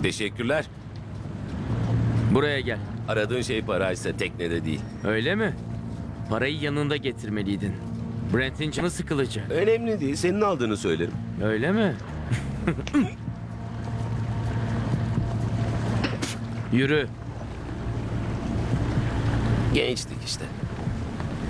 Teşekkürler. Buraya gel. Aradığın şey paraysa teknede değil. Öyle mi? Parayı yanında getirmeliydin. Brent'in canı sıkılacak. Önemli değil. Senin aldığını söylerim. Öyle mi? Yürü. Gençtik işte.